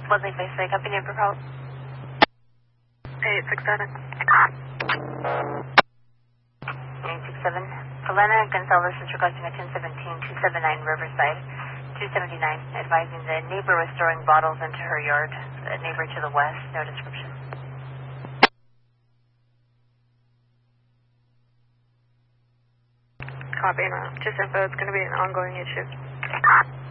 Leslie Face, copy name for call. 867. 867. Elena Gonzalez is requesting a 1017-279 Riverside, 279, advising the neighbor was throwing bottles into her yard. The neighbor to the west, no description. Copy, just info, it's going to be an ongoing issue.